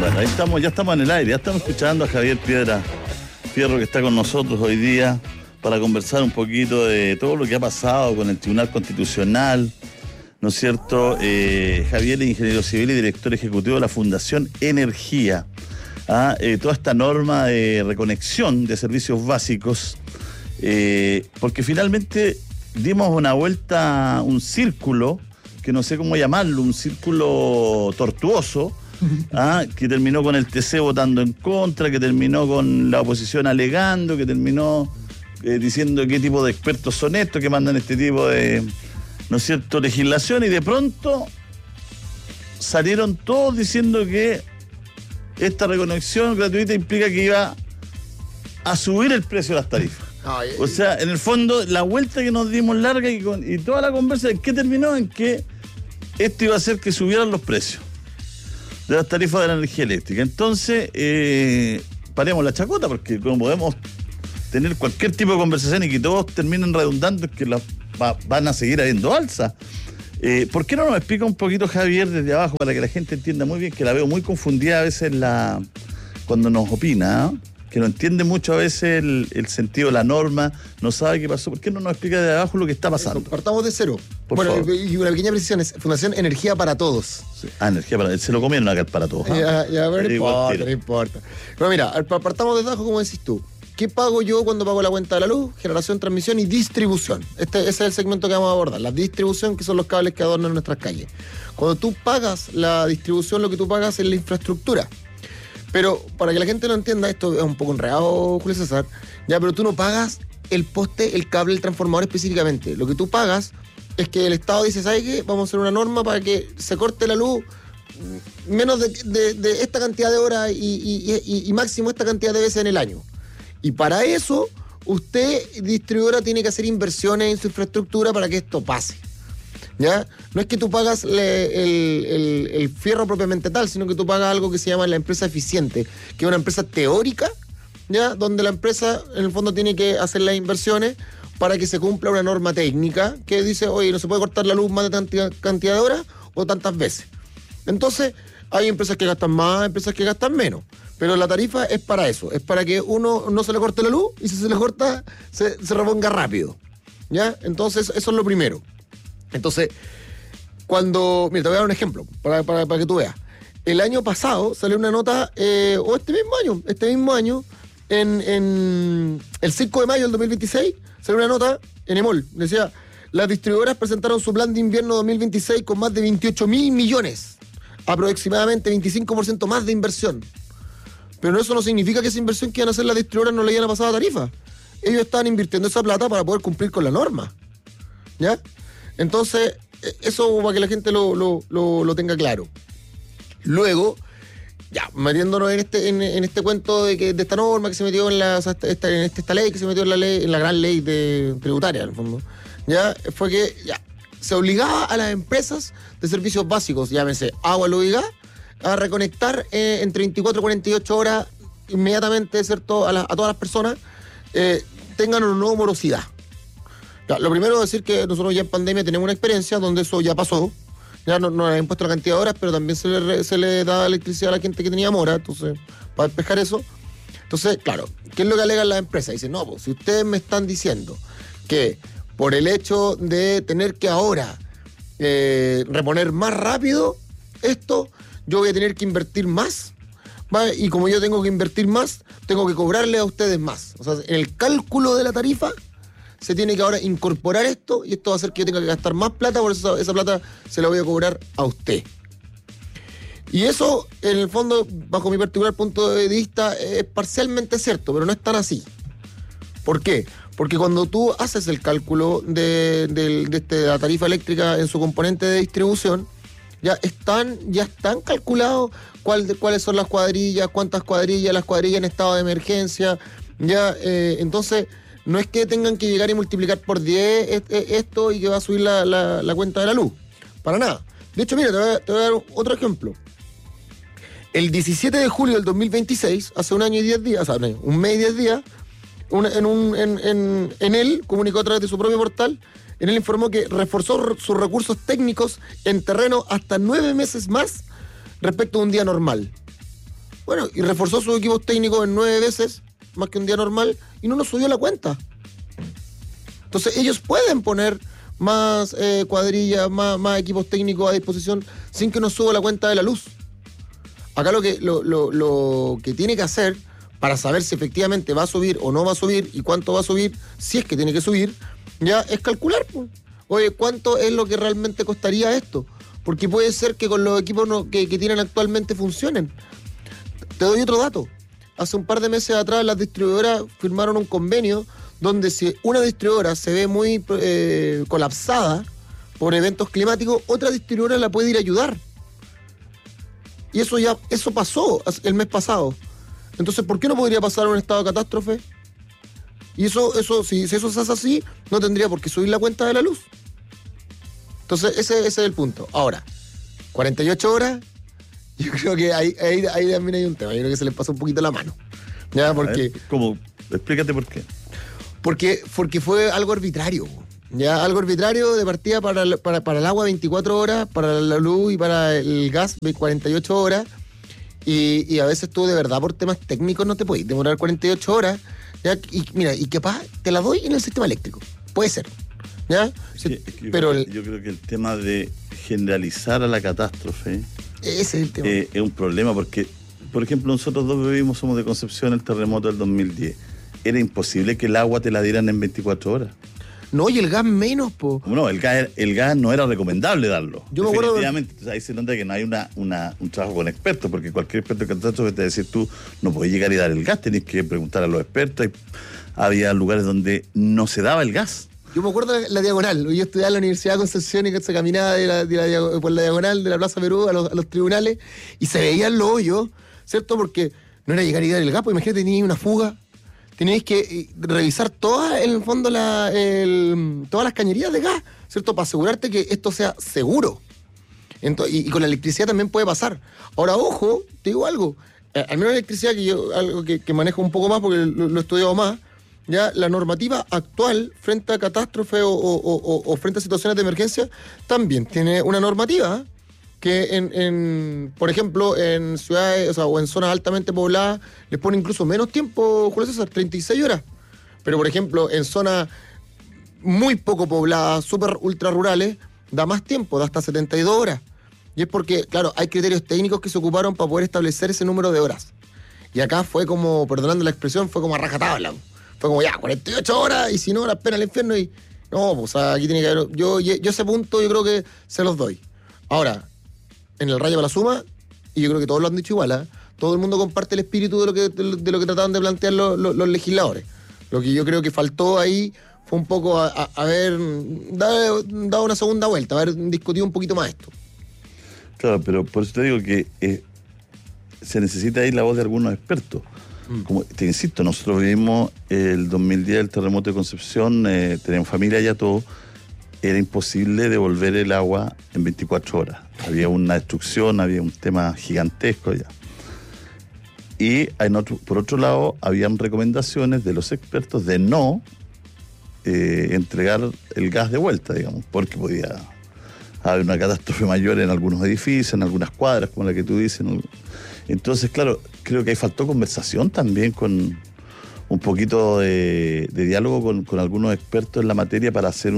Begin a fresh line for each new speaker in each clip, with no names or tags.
Bueno, ahí estamos, ya estamos en el aire, ya estamos escuchando a Javier Piedra Fierro, que está con nosotros hoy día para conversar un poquito de todo lo que ha pasado con el Tribunal Constitucional, ¿no es cierto? Javier es ingeniero civil y director ejecutivo de la Fundación Energía. Toda esta norma de reconexión de servicios básicos, porque finalmente dimos una vuelta, un círculo, que no sé cómo llamarlo, un círculo tortuoso, que terminó con el TC votando en contra, que terminó con la oposición alegando, que terminó diciendo qué tipo de expertos son estos que mandan este tipo de, ¿no es cierto?, legislación, y de pronto salieron todos diciendo que esta reconexión gratuita implica que iba a subir el precio de las tarifas. O sea, en el fondo, la vuelta que nos dimos larga y toda la conversa, ¿en qué terminó? En que esto iba a hacer que subieran los precios de las tarifas de la energía eléctrica. Entonces, paremos la chacota, porque como podemos tener cualquier tipo de conversación y que todos terminen redundando, es que van a seguir habiendo alza. ¿Por qué no nos explica un poquito, Javier, desde abajo, para que la gente entienda muy bien, que la veo muy confundida a veces cuando nos opina, que no entiende mucho a veces el sentido de la norma, no sabe qué pasó? ¿Por qué no nos explica desde abajo lo que está pasando?
Partamos de cero.
Por favor.
Y una pequeña precisión, es Fundación Energía para Todos.
Sí. Energía para todos. Se lo comieron acá para todos.
No importa. Pero mira, partamos desde abajo, como decís tú. ¿Qué pago yo cuando pago la cuenta de la luz? Generación, transmisión y distribución. Ese es el segmento que vamos a abordar. La distribución, que son los cables que adornan nuestras calles. Cuando tú pagas la distribución, lo que tú pagas es la infraestructura. Pero para que la gente lo entienda, esto es un poco enredado, Julio César, ya, pero tú no pagas el poste, el cable, el transformador específicamente. Lo que tú pagas es que el Estado dice, ¿sabes qué? Vamos a hacer una norma para que se corte la luz menos de esta cantidad de horas y máximo esta cantidad de veces en el año. Y para eso, usted, distribuidora, tiene que hacer inversiones en su infraestructura para que esto pase. ¿Ya? No es que tú pagas el fierro propiamente tal, sino que tú pagas algo que se llama la empresa eficiente, que es una empresa teórica, ¿ya? Donde la empresa, en el fondo, tiene que hacer las inversiones para que se cumpla una norma técnica que dice, oye, no se puede cortar la luz más de tanta cantidad de horas o tantas veces. Entonces, hay empresas que gastan más, empresas que gastan menos. Pero la tarifa es para eso, es para que uno no se le corte la luz y si se le corta, se reponga rápido. ¿Ya? Entonces, eso es lo primero. Entonces, mira, te voy a dar un ejemplo para que tú veas. El año pasado salió una nota, o este mismo año, en el 5 de mayo del 2026, salió una nota en EMOL. Decía, las distribuidoras presentaron su plan de invierno 2026 con más de 28.000 millones, aproximadamente 25% más de inversión. Pero eso no significa que esa inversión que iban a hacer las distribuidoras no le iban a pasar a tarifa. Ellos estaban invirtiendo esa plata para poder cumplir con la norma. ¿Ya? Entonces, eso para que la gente lo tenga claro. Luego, ya, metiéndonos en este cuento de esta norma que se metió en esta ley que se metió en la gran ley tributaria, en el fondo, ya, fue que ya se obligaba a las empresas de servicios básicos, llámese agua, luz y gas, a reconectar entre 24 y 48 horas inmediatamente, ¿cierto?, a todas las personas tengan una nueva morosidad. Ya, lo primero es decir que nosotros ya en pandemia tenemos una experiencia donde eso ya pasó. Ya no nos han impuesto la cantidad de horas, pero también se le da electricidad a la gente que tenía mora, entonces, para despejar eso. Entonces, claro, ¿qué es lo que alegan las empresas? Dicen, no, pues si ustedes me están diciendo que por el hecho de tener que ahora reponer más rápido esto, yo voy a tener que invertir más, ¿vale? Y como yo tengo que invertir más, tengo que cobrarle a ustedes más. O sea, en el cálculo de la tarifa se tiene que ahora incorporar esto y esto va a hacer que yo tenga que gastar más plata, por eso esa plata se la voy a cobrar a usted. Y eso, en el fondo, bajo mi particular punto de vista, es parcialmente cierto, pero no es tan así. ¿Por qué? Porque cuando tú haces el cálculo de la tarifa eléctrica en su componente de distribución, ya están calculados cuáles son las cuadrillas, cuántas cuadrillas, las cuadrillas en estado de emergencia, ya, entonces no es que tengan que llegar y multiplicar por 10 esto y que va a subir la cuenta de la luz, para nada. De hecho, mira, te voy a dar otro ejemplo. El 17 de julio del 2026, hace un año y 10 días, o sea, un mes y 10 días, en él comunicó a través de su propio portal, en él informó que reforzó sus recursos técnicos en terreno hasta 9 meses más respecto a un día normal. Bueno, y reforzó sus equipos técnicos en 9 veces, más que un día normal, y no nos subió la cuenta. Entonces ellos pueden poner más cuadrillas, más equipos técnicos a disposición sin que nos suba la cuenta de la luz. Acá lo que tiene que hacer para saber si efectivamente va a subir o no va a subir y cuánto va a subir, si es que tiene que subir, ya es calcular, pues. Oye, ¿cuánto es lo que realmente costaría esto? Porque puede ser que con los equipos que tienen actualmente funcionen. Te doy otro dato. Hace un par de meses atrás las distribuidoras firmaron un convenio donde si una distribuidora se ve muy colapsada por eventos climáticos, otra distribuidora la puede ir a ayudar. Y eso pasó el mes pasado. Entonces, ¿por qué no podría pasar un estado de catástrofe? Y si eso se hace así, no tendría por qué subir la cuenta de la luz. Entonces, ese es el punto. Ahora, 48 horas, yo creo que ahí también hay un tema. Yo creo que se les pasó un poquito la mano. ¿Ya? Porque,
¿cómo? Explícate por qué.
Porque fue algo arbitrario. Ya, algo arbitrario de partida para el agua 24 horas, para la luz y para el gas 48 horas. Y a veces tú de verdad por temas técnicos no te puedes demorar 48 horas. ¿Ya? Y mira, y capaz te la doy en el sistema eléctrico. Puede ser. ¿Ya?
Pero yo creo que el tema de generalizar a la catástrofe
ese es el tema.
Es un problema porque, por ejemplo, nosotros dos somos de Concepción, el terremoto del 2010. Era imposible que el agua te la dieran en 24 horas.
No, y el gas menos, po.
No, el gas no era recomendable darlo.
Yo me acuerdo.
Definitivamente. Entonces, ahí se nota que no hay un trabajo con expertos, porque cualquier experto de catástrofe te va a decir tú no podés llegar y dar el gas, tenés que preguntar a los expertos. Había lugares donde no se daba el gas.
Yo me acuerdo de la diagonal. Yo estudiaba en la Universidad de Concepción y se caminaba por la diagonal de la Plaza Perú a los tribunales y se veían los hoyos, ¿cierto? Porque no era llegar y dar el gas, pues imagínate, tenías una fuga. Tenéis que revisar todas, en el fondo, todas las cañerías de gas, ¿cierto? Para asegurarte que esto sea seguro. Y con la electricidad también puede pasar. Ahora, ojo, te digo algo. Al menos la electricidad, algo que manejo un poco más porque lo he estudiado más, ya la normativa actual frente a catástrofe o frente a situaciones de emergencia también tiene una normativa, que por ejemplo, en ciudades, o en zonas altamente pobladas, les pone incluso menos tiempo, Julio César, 36 horas. Pero, por ejemplo, en zonas muy poco pobladas, súper ultra rurales, da más tiempo, da hasta 72 horas. Y es porque, claro, hay criterios técnicos que se ocuparon para poder establecer ese número de horas. Y acá fue como, perdonando la expresión, fue como a rajatabla. Fue como ya, 48 horas, y si no, la pena al infierno. Y no, pues aquí tiene que haber. Yo ese punto yo creo que se los doy. Ahora, en el Rayo para la Suma, y yo creo que todos lo han dicho igual, todo el mundo comparte el espíritu de lo que trataban de plantear los legisladores. Lo que yo creo que faltó ahí fue un poco haber dado una segunda vuelta, haber discutido un poquito más esto.
Claro, pero por eso te digo que se necesita ahí la voz de algunos expertos. Como te insisto, nosotros vivimos el 2010 el terremoto de Concepción, teníamos familia allá todo. Era imposible devolver el agua en 24 horas. Había una destrucción, había un tema gigantesco allá. Y por otro lado, habían recomendaciones de los expertos de no entregar el gas de vuelta, digamos, porque podía haber una catástrofe mayor en algunos edificios, en algunas cuadras, como la que tú dices. Entonces, claro, creo que ahí faltó conversación también con un poquito de diálogo con algunos expertos en la materia para hacer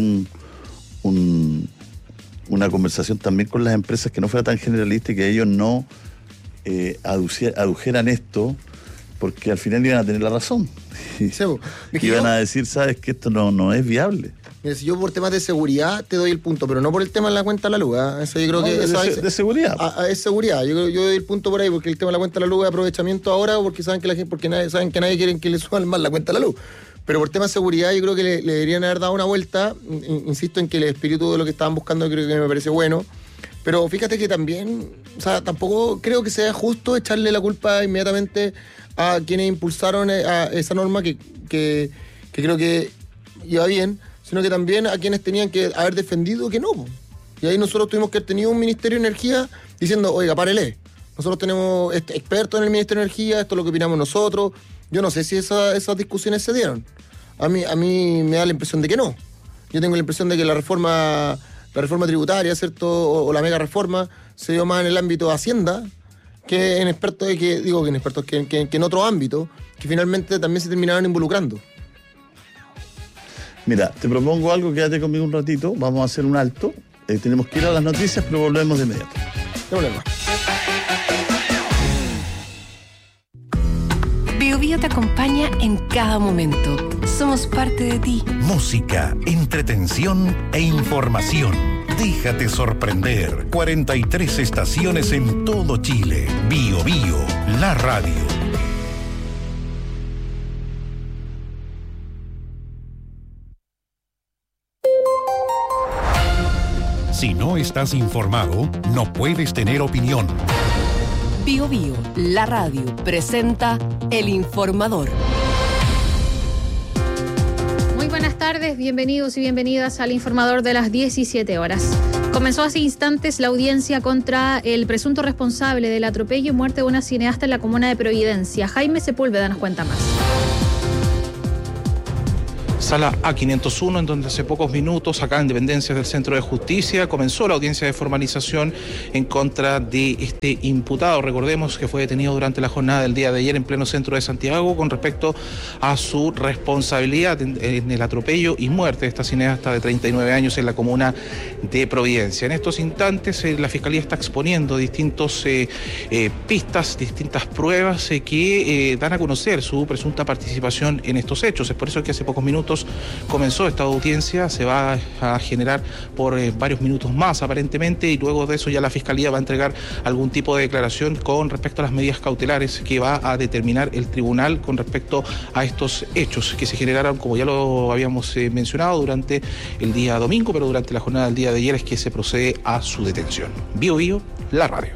una conversación también con las empresas que no fuera tan generalista y que ellos no adujeran esto, porque al final iban a tener la razón. Iban a decir, sabes que esto no es viable.
Mira, si yo por temas de seguridad te doy el punto, pero no por el tema de la cuenta de la luz. Eso yo creo que
de seguridad.
Es seguridad. Yo doy el punto por ahí, porque el tema de la cuenta de la luz es aprovechamiento ahora, porque saben que saben que nadie quiere que le suban más la cuenta de la luz. Pero por tema de seguridad yo creo que le deberían haber dado una vuelta. Insisto en que el espíritu de lo que estaban buscando creo que me parece bueno. Pero fíjate que también, o sea, tampoco creo que sea justo echarle la culpa inmediatamente a quienes impulsaron a esa norma que creo que iba bien, sino que también a quienes tenían que haber defendido que no. Y ahí nosotros tuvimos que haber tenido un Ministerio de Energía diciendo, oiga, párele. Nosotros tenemos expertos en el Ministerio de Energía, esto es lo que opinamos nosotros. Yo no sé si esas discusiones se dieron. A mí me da la impresión de que no. Yo tengo la impresión de que la reforma tributaria, ¿cierto? O la mega reforma se dio más en el ámbito de Hacienda que en otro ámbito, que finalmente también se terminaron involucrando.
Mira, te propongo algo, quédate conmigo un ratito, vamos a hacer un alto, tenemos que ir a las noticias, pero volvemos de inmediato.
No problema.
BioBio te acompaña en cada momento. Somos parte de ti.
Música, entretención e información. Déjate sorprender. 43 estaciones en todo Chile. BioBio, la radio. Si no estás informado, no puedes tener opinión.
BioBio, la radio, presenta El Informador.
Muy buenas tardes, bienvenidos y bienvenidas al Informador de las 17 horas. Comenzó hace instantes la audiencia contra el presunto responsable del atropello y muerte de una cineasta en la comuna de Providencia. Jaime Sepúlveda nos cuenta más.
Sala A501, en donde hace pocos minutos, acá en Dependencias del Centro de Justicia, comenzó la audiencia de formalización en contra de este imputado. Recordemos que fue detenido durante la jornada del día de ayer en pleno centro de Santiago con respecto a su responsabilidad en el atropello y muerte de esta cineasta de 39 años en la comuna de Providencia. En estos instantes, la Fiscalía está exponiendo distintas pistas, distintas pruebas que dan a conocer su presunta participación en estos hechos. Es por eso que hace pocos minutos comenzó esta audiencia, se va a generar por varios minutos más aparentemente, y luego de eso ya la Fiscalía va a entregar algún tipo de declaración con respecto a las medidas cautelares que va a determinar el tribunal con respecto a estos hechos que se generaron, como ya lo habíamos mencionado, durante el día domingo, pero durante la jornada del día de ayer es que se procede a su detención. BioBio, la radio.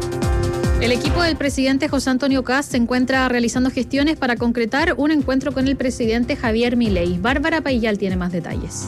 El equipo del presidente José Antonio Kast se encuentra realizando gestiones para concretar un encuentro con el presidente Javier Milei. Bárbara Paillal tiene más detalles.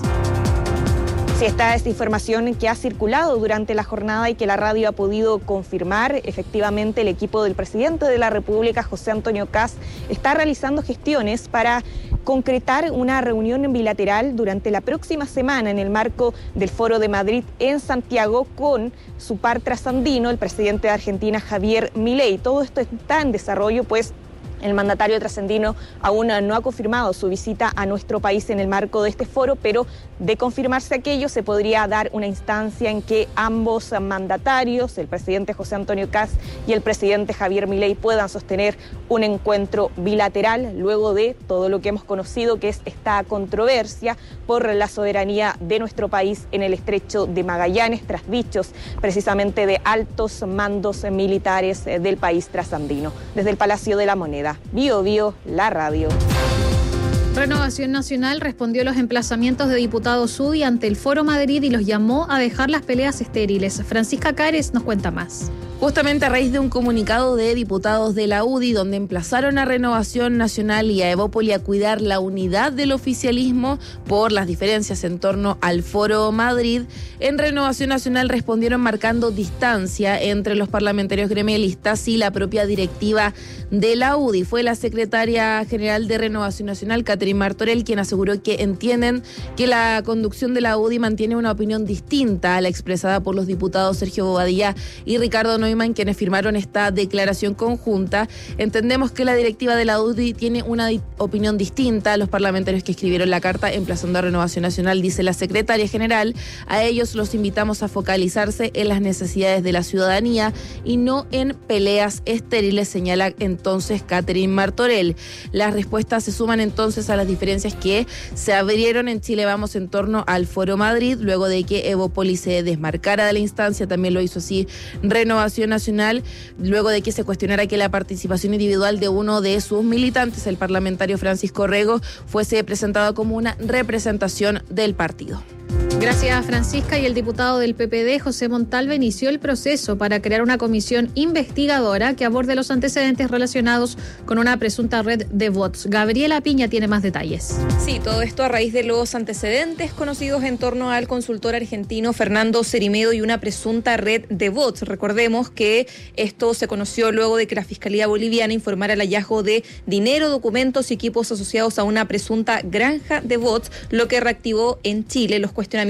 Sí, esta es información que ha circulado durante la jornada y que la radio ha podido confirmar. Efectivamente, el equipo del presidente de la República, José Antonio Kast, está realizando gestiones para concretar una reunión bilateral durante la próxima semana en el marco del Foro de Madrid en Santiago con su par trasandino, el presidente de Argentina, Javier Milei. Todo esto está en desarrollo, pues el mandatario trasandino aún no ha confirmado su visita a nuestro país en el marco de este foro, pero de confirmarse aquello se podría dar una instancia en que ambos mandatarios, el presidente José Antonio Kast y el presidente Javier Milei, puedan sostener un encuentro bilateral luego de todo lo que hemos conocido, que es esta controversia por la soberanía de nuestro país en el estrecho de Magallanes, tras dichos precisamente de altos mandos militares del país trasandino. Desde el Palacio de la Moneda, BioBio, la radio.
Renovación Nacional respondió a los emplazamientos de diputados UDI ante el Foro Madrid y los llamó a dejar las peleas estériles. Francisca Cares nos cuenta más.
Justamente a raíz de un comunicado de diputados de la UDI donde emplazaron a Renovación Nacional y a Evópoli a cuidar la unidad del oficialismo por las diferencias en torno al Foro Madrid, en Renovación Nacional respondieron marcando distancia entre los parlamentarios gremialistas y la propia directiva de la UDI. Fue la secretaria general de Renovación Nacional, Catherine Martorell, quien aseguró que entienden que la conducción de la UDI mantiene una opinión distinta a la expresada por los diputados Sergio Bobadilla y Ricardo Neumann, quienes firmaron esta declaración conjunta. Entendemos que la directiva de la UDI tiene una opinión distinta a los parlamentarios que escribieron la carta emplazando a Renovación Nacional, dice la secretaria general. A ellos los invitamos a focalizarse en las necesidades de la ciudadanía y no en peleas estériles, señala entonces Catherine Martorell. Las respuestas se suman entonces a las diferencias que se abrieron en Chile Vamos en torno al Foro Madrid, luego de que Evópoli se desmarcara de la instancia. También lo hizo así Renovación Nacional, luego de que se cuestionara que la participación individual de uno de sus militantes, el parlamentario Francisco Rego, fuese presentado como una representación del partido.
Gracias, Francisca. Y el diputado del PPD, José Montalva, inició el proceso para crear una comisión investigadora que aborde los antecedentes relacionados con una presunta red de bots. Gabriela Piña tiene más detalles.
Sí, todo esto a raíz de los antecedentes conocidos en torno al consultor argentino Fernando Cerimedo y una presunta red de bots. Recordemos que esto se conoció luego de que la Fiscalía Boliviana informara el hallazgo de dinero, documentos y equipos asociados a una presunta granja de bots, lo que reactivó en Chile los cuestionamientos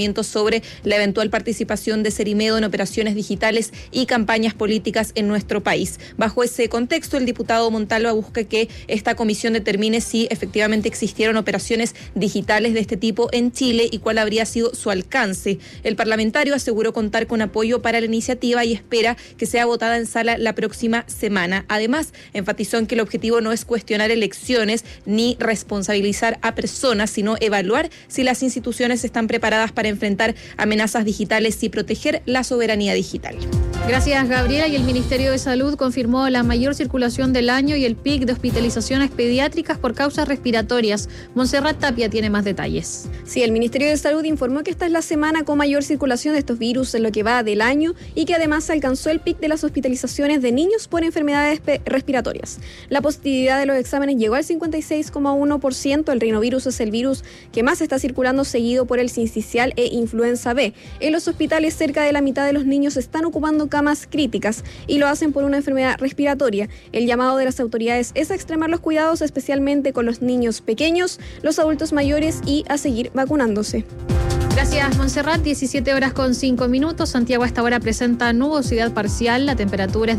cuestionamientos sobre la eventual participación de Cerimedo en operaciones digitales y campañas políticas en nuestro país. Bajo ese contexto, el diputado Montalva busca que esta comisión determine si efectivamente existieron operaciones digitales de este tipo en Chile y cuál habría sido su alcance. El parlamentario aseguró contar con apoyo para la iniciativa y espera que sea votada en sala la próxima semana. Además, enfatizó en que el objetivo no es cuestionar elecciones ni responsabilizar a personas, sino evaluar si las instituciones están preparadas para enfrentar amenazas digitales y proteger la soberanía digital.
Gracias, Gabriela. Y el Ministerio de Salud confirmó la mayor circulación del año y el pic de hospitalizaciones pediátricas por causas respiratorias. Montserrat Tapia tiene más detalles.
Sí, el Ministerio de Salud informó que esta es la semana con mayor circulación de estos virus en lo que va del año y que además alcanzó el pic de las hospitalizaciones de niños por enfermedades respiratorias. La positividad de los exámenes llegó al 56,1%. El rinovirus es el virus que más está circulando, seguido por el sincicial e influenza B. En los hospitales, cerca de la mitad de los niños están ocupando camas críticas y lo hacen por una enfermedad respiratoria. El llamado de las autoridades es a extremar los cuidados, especialmente con los niños pequeños, los adultos mayores y a seguir vacunándose.
Gracias, Montserrat. 17 horas con 5 minutos. Santiago a esta hora presenta nubosidad parcial. La temperatura es